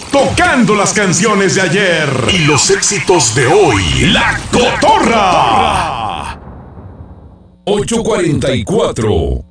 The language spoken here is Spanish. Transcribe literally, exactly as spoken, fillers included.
tocando las canciones de ayer y los éxitos de hoy. La Cotorra. ocho cuarenta y cuatro